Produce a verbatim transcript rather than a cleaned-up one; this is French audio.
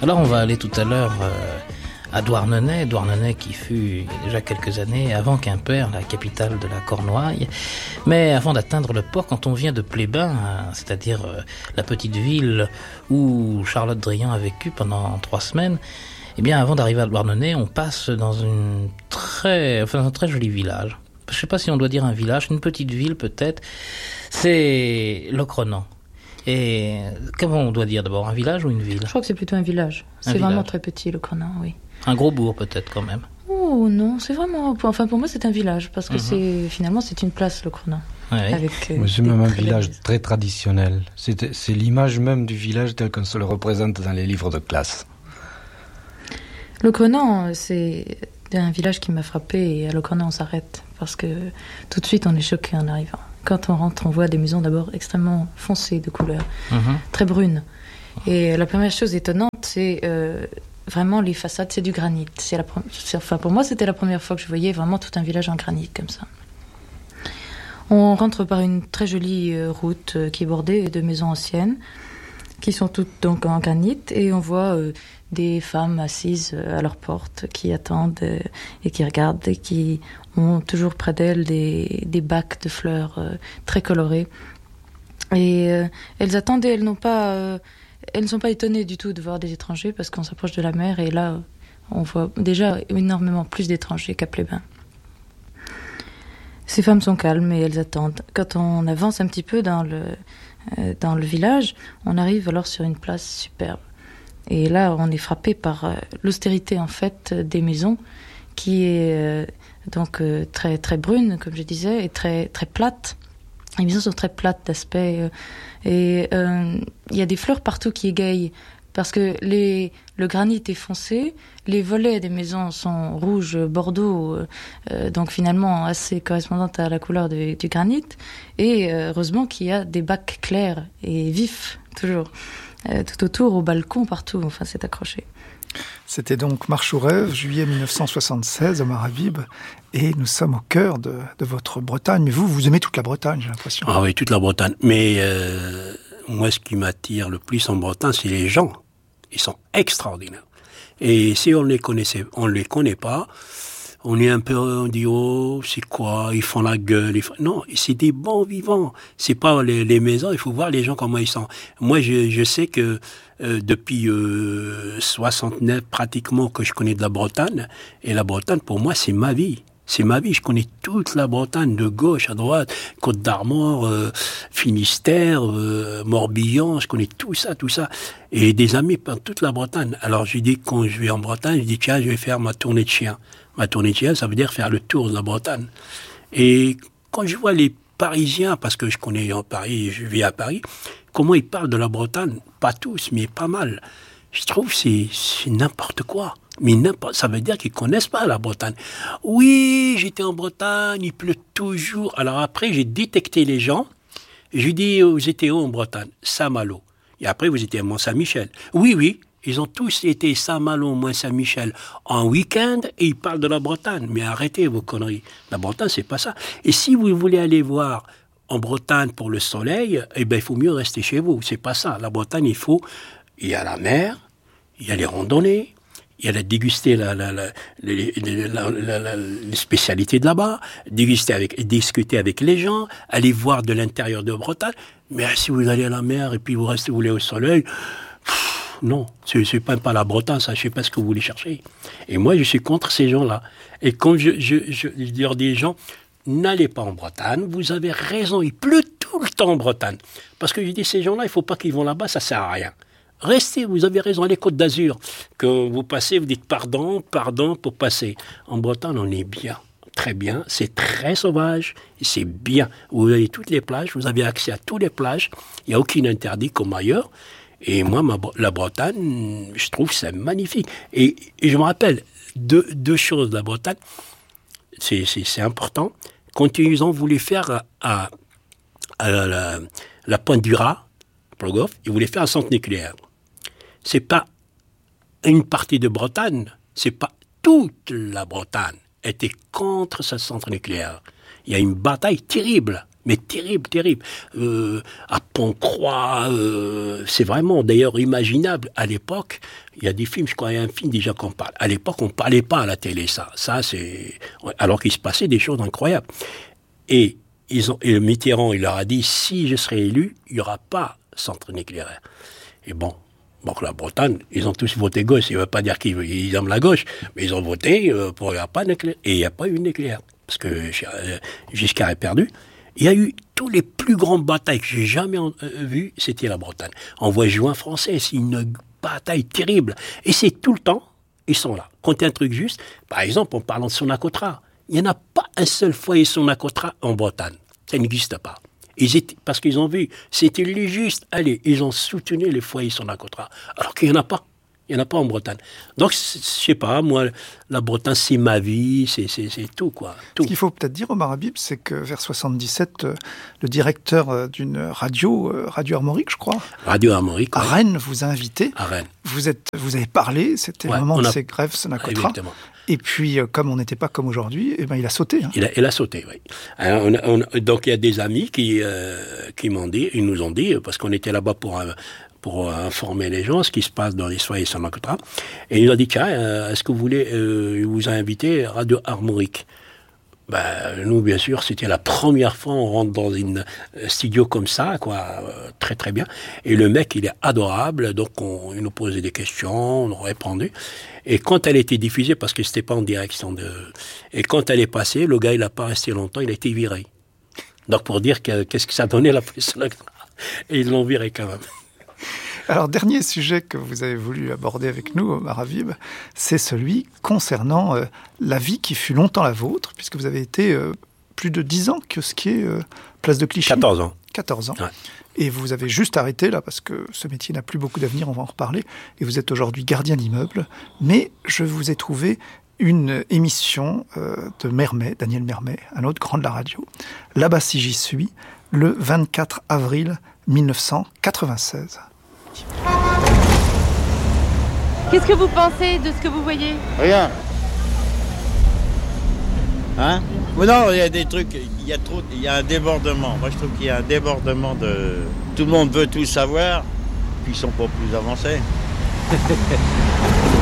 Alors on va aller tout à l'heure euh, à Douarnenez, Douarnenez qui fut il y a déjà quelques années avant Quimper, la capitale de la Cornouaille. Mais avant d'atteindre le port, quand on vient de Plébain, hein, c'est-à-dire euh, la petite ville où Charlotte Drian a vécu pendant trois semaines, eh bien avant d'arriver à Douarnenez, on passe dans une très, enfin, un très joli village. Je ne sais pas si on doit dire un village, une petite ville peut-être. C'est Locronan. Et comment on doit dire d'abord, un village ou une ville? Je crois que c'est plutôt un village. Un c'est village. Vraiment très petit, Locronan, oui. Un gros bourg peut-être quand même. Oh non, c'est vraiment... Enfin pour moi c'est un village, parce que Mhm. c'est finalement c'est une place, Locronan. Oui. Avec, euh, Mais c'est des même un très village belles- très traditionnel. C'est, c'est l'image même du village tel qu'on se le représente dans les livres de classe. Locronan, c'est un village qui m'a frappé, et à Locronan on s'arrête, parce que tout de suite on est choqué en arrivant. Quand on rentre, on voit des maisons d'abord extrêmement foncées de couleur, Mhm. très brunes. Et la première chose étonnante, c'est euh, vraiment les façades, c'est du granit. C'est la, pre- c'est- enfin, pour moi, c'était la première fois que je voyais vraiment tout un village en granit comme ça. On rentre par une très jolie euh, route euh, qui est bordée de maisons anciennes, qui sont toutes donc en granit, et on voit euh, des femmes assises euh, à leur porte qui attendent euh, et qui regardent et qui ont toujours près d'elles des, des bacs de fleurs euh, très colorés. Et euh, elles attendent et elles n'ont pas, euh, elles ne sont pas étonnées du tout de voir des étrangers, parce qu'on s'approche de la mer et là on voit déjà énormément plus d'étrangers qu'à Plébain. Ces femmes sont calmes et elles attendent. Quand on avance un petit peu dans le, euh, dans le village, on arrive alors sur une place superbe. Et là, on est frappé par euh, l'austérité en fait des maisons, qui est euh, donc euh, très très brune, comme je disais, et très très plate. Les maisons sont très plates d'aspect, euh, et euh, il y a des fleurs partout qui égayent, parce que les, le granit est foncé, les volets des maisons sont rouges bordeaux, euh, donc finalement assez correspondantes à la couleur de, du granit, et euh, heureusement qu'il y a des bacs clairs et vifs, toujours, euh, tout autour, au balcon, partout, enfin c'est accroché. C'était donc Marche ou rêve, juillet mille neuf cent soixante-seize, Omar Habib, et nous sommes au cœur de, de votre Bretagne. Mais vous, vous aimez toute la Bretagne, j'ai l'impression. Ah oui, toute la Bretagne. Mais euh, moi, ce qui m'attire le plus en Bretagne, c'est les gens. Ils sont extraordinaires. Et si on les connaissait, on les connaît pas, on est un peu, on dit, oh, c'est quoi, ils font la gueule. Ils font... Non, c'est des bons vivants. C'est pas les, les maisons, il faut voir les gens comment ils sont. Moi, je, je sais que euh, depuis euh, soixante-neuf, pratiquement, que je connais de la Bretagne, et la Bretagne, pour moi, c'est ma vie. C'est ma vie, je connais toute la Bretagne, de gauche à droite, Côte d'Armor, euh, Finistère, euh, Morbihan, je connais tout ça, tout ça. Et des amis par toute la Bretagne. Alors je dis, quand je vais en Bretagne, je dis, tiens, je vais faire ma tournée de chien. Ma tournée de chien, ça veut dire faire le tour de la Bretagne. Et quand je vois les Parisiens, parce que je connais en Paris, je vis à Paris, comment ils parlent de la Bretagne, pas tous, mais pas mal. Je trouve que c'est, c'est n'importe quoi. Mais ça veut dire qu'ils connaissent pas la Bretagne. Oui, j'étais en Bretagne, il pleut toujours. Alors après, j'ai détecté les gens. Je lui dis, vous étiez où en Bretagne? Saint-Malo. Et après, vous étiez à Mont-Saint-Michel. Oui, oui, ils ont tous été Saint-Malo, Mont-Saint-Michel en week-end et ils parlent de la Bretagne. Mais arrêtez vos conneries. La Bretagne, c'est pas ça. Et si vous voulez aller voir en Bretagne pour le soleil, eh ben, il faut mieux rester chez vous. C'est pas ça. La Bretagne, il faut, il y a la mer, il y a les randonnées, il y a la déguster la, la, la, les, la, la, la, les spécialités de là-bas, déguster avec, discuter avec les gens, aller voir de l'intérieur de Bretagne. Mais si vous allez à la mer et puis vous restez, vous voulez au soleil, pff, non, c'est, c'est pas, pas la Bretagne, ça, je sais pas ce que vous voulez chercher. Et moi, je suis contre ces gens-là. Et quand je, je, je, je leur dis aux gens, n'allez pas en Bretagne, vous avez raison, il pleut tout le temps en Bretagne. Parce que je dis, ces gens-là, il faut pas qu'ils vont là-bas, ça sert à rien. Restez, vous avez raison, les Côtes d'Azur. Que vous passez, vous dites pardon, pardon pour passer. En Bretagne, on est bien, très bien. C'est très sauvage, c'est bien. Vous avez toutes les plages, vous avez accès à toutes les plages. Il n'y a aucun interdit comme ailleurs. Et moi, ma, la Bretagne, je trouve que c'est magnifique. Et, et je me rappelle deux, deux choses de la Bretagne. C'est, c'est, c'est important. Quand ils ont voulu faire à, à, à la, la, la Pointe du Raz, Plogoff, ils voulaient faire un centre nucléaire. C'est pas une partie de Bretagne, c'est pas toute la Bretagne était contre ce centre nucléaire. Il y a une bataille terrible, Mais terrible, terrible. Euh, à Pont-Croix, euh, c'est vraiment d'ailleurs imaginable. À l'époque, il y a des films, je crois, il y a un film déjà qu'on parle. À l'époque, on ne parlait pas à la télé, ça. Ça, c'est... Alors qu'il se passait des choses incroyables. Et, ils ont, et le Mitterrand, il leur a dit, si je serai élu, il n'y aura pas centre nucléaire. Et bon, donc la Bretagne, ils ont tous voté gauche. Ça ne veut pas dire qu'ils ils aiment la gauche, mais ils ont voté pour qu'il n'y ait pas de nucléaire. Et il n'y a pas eu de nucléaire. Parce que Giscard est perdu. Il y a eu tous les plus grandes batailles que j'ai jamais euh, vues, c'était la Bretagne. On voit juin français, c'est une bataille terrible. Et c'est tout le temps, ils sont là. Quand il y a un truc juste, par exemple, en parlant de Sonacotra, il n'y en a pas un seul foyer Sonacotra en Bretagne. Ça n'existe pas. Ils étaient, parce qu'ils ont vu, c'était les justes. Allez, ils ont soutenu les foyers Sonacotra. Alors qu'il n'y en a pas. Il n'y en a pas en Bretagne. Donc, je sais pas, moi, la Bretagne, c'est ma vie, c'est, c'est, c'est tout, quoi. Tout. Ce qu'il faut peut-être dire, Omar Habib, c'est que vers soixante-dix-sept, euh, le directeur euh, d'une radio, euh, Radio Armorique, je crois, Radio Armorique, à ouais. Rennes, vous a invité. À Rennes. Vous, êtes, vous avez parlé, c'était Ouais, le moment de a... ces grèves Sonacotra. Exactement. Et puis, euh, comme on n'était pas comme aujourd'hui, eh ben, il a sauté. Hein. Il, a, il a sauté, oui. Alors, on a, on a, donc, il y a des amis qui, euh, qui m'ont dit, ils nous ont dit, parce qu'on était là-bas pour... Euh, pour informer les gens ce qui se passe dans les foyers Sonacotra. Et il a dit, tiens, euh, est-ce que vous voulez, euh, il vous a invité Radio Armorique. Ben, nous, bien sûr, c'était la première fois on rentre dans une studio comme ça, quoi, euh, très très bien. Et le mec, il est adorable, donc on, il nous posait des questions, on a répondu. Et quand elle était diffusée, parce que c'était pas en direction de... Et quand elle est passée, le gars, il n'a pas resté longtemps, il a été viré. Donc pour dire que, qu'est-ce que ça donnait la police Sonacotra. Et ils l'ont viré quand même. Alors, dernier sujet que vous avez voulu aborder avec nous, Omar Habib, c'est celui concernant euh, la vie qui fut longtemps la vôtre, puisque vous avez été euh, plus de dix ans kiosquier euh, place de Clichy. quatorze ans. quatorze ans. Ouais. Et vous avez juste arrêté là, parce que ce métier n'a plus beaucoup d'avenir, on va en reparler, et vous êtes aujourd'hui gardien d'immeuble. Mais je vous ai trouvé une émission euh, de Mermet, Daniel Mermet, un autre grand de la radio. Là-bas si j'y suis, le vingt-quatre avril mille neuf cent quatre-vingt-seize. Qu'est-ce que vous pensez de ce que vous voyez ? Rien. Hein ? Mais non, il y a des trucs, il y a trop, il y a un débordement. Moi, je trouve qu'il y a un débordement de... Tout le monde veut tout savoir, puis ils sont pas plus avancés.